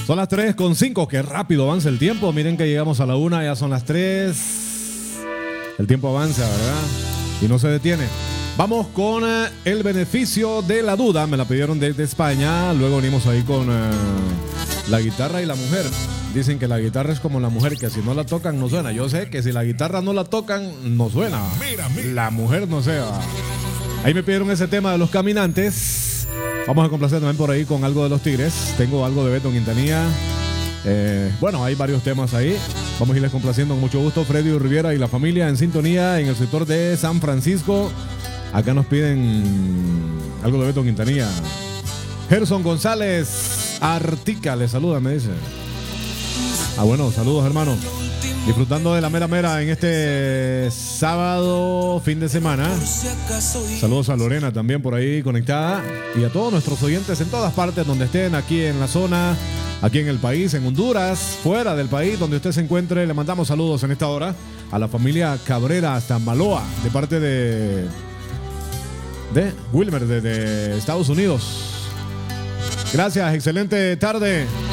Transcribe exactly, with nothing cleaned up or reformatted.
Son las tres con cinco, qué rápido avanza el tiempo. Miren que llegamos a la una, ya son las tres. El tiempo avanza, ¿verdad? Y no se detiene. Vamos con uh, el beneficio de la duda. Me la pidieron desde España. Luego venimos ahí con uh, la guitarra y la mujer. Dicen que la guitarra es como la mujer, que si no la tocan no suena. Yo sé que si la guitarra no la tocan, no suena. Mira, mira. La mujer no sé. Va. Ahí me pidieron ese tema de Los Caminantes. Vamos a complacer también por ahí con algo de Los Tigres. Tengo algo de Beto Quintanilla. Eh, bueno, hay varios temas ahí. Vamos a irles complaciendo con mucho gusto. Freddy Riviera y la familia en sintonía en el sector de San Francisco. Acá nos piden algo de Beto Quintanilla. Gerson González Artica les saluda, me dice. Ah, bueno, saludos, hermano. Disfrutando de la mera mera en este sábado, fin de semana. Saludos a Lorena también por ahí conectada. Y a todos nuestros oyentes en todas partes donde estén, aquí en la zona, aquí en el país, en Honduras, fuera del país, donde usted se encuentre. Le mandamos saludos en esta hora a la familia Cabrera hasta Maloa, de parte de, de Wilmer, de, de Estados Unidos. Gracias, excelente tarde.